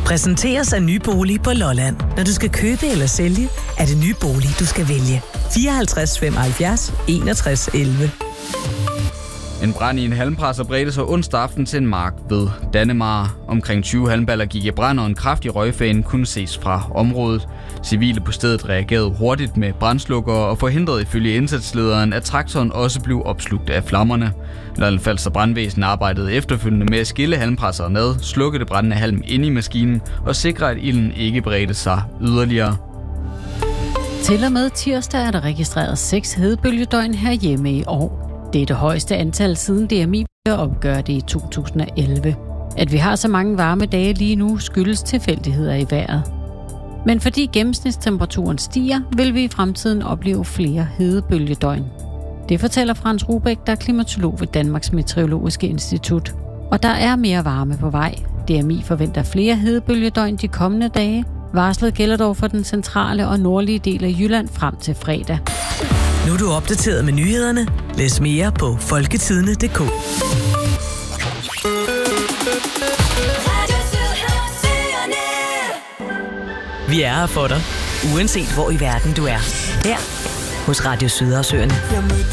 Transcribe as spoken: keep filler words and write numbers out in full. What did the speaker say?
Præsenteres af Ny Bolig på Lolland. Når du skal købe eller sælge, er det Ny Bolig, du skal vælge. fireoghalvtreds femoghalvfjerds enogtres elleve. En brand i en halmpresser bredte sig onsdag aften til en mark ved Dannemare. Omkring tyve halmballer gik i brand, og en kraftig røgfane kunne ses fra området. Civile på stedet reagerede hurtigt med brandslukkere og forhindrede ifølge indsatslederen, at traktoren også blev opslugt af flammerne. Lolland-Falster Brandvæsen arbejdede efterfølgende med at skille halmpresseren ad, slukke det brændende halm ind i maskinen og sikre, at ilden ikke bredte sig yderligere. Til og med tirsdag er der registreret seks hedebølgedøgn herhjemme i år. Det er det højeste antal siden D M I opgør det i to tusind og elleve. At vi har så mange varme dage lige nu skyldes tilfældigheder i vejret. Men fordi gennemsnitstemperaturen stiger, vil vi i fremtiden opleve flere hedebølgedøgn. Det fortæller Frans Rubæk, der er klimatolog ved Danmarks Meteorologiske Institut. Og der er mere varme på vej. D M I forventer flere hedebølgedøgn de kommende dage. Varslet gælder dog for den centrale og nordlige del af Jylland frem til fredag. Nu er du opdateret med nyhederne. Læs mere på folketidende punktum d k. Vi er her for dig, uanset hvor i verden du er. Her hos Radio Sydhavsøerne.